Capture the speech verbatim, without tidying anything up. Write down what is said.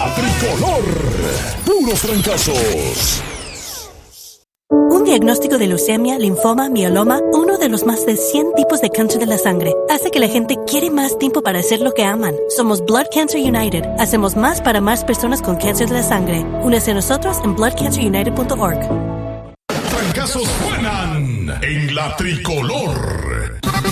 La Tricolor. Puros trancazos. Un diagnóstico de leucemia, linfoma, mieloma, uno de los más de cien tipos de cáncer de la sangre, hace que la gente quiere más tiempo para hacer lo que aman. Somos Blood Cancer United. Hacemos más para más personas con cáncer de la sangre. Únese a nosotros en blood cancer united punto org. Trancazos suenan en La Tricolor.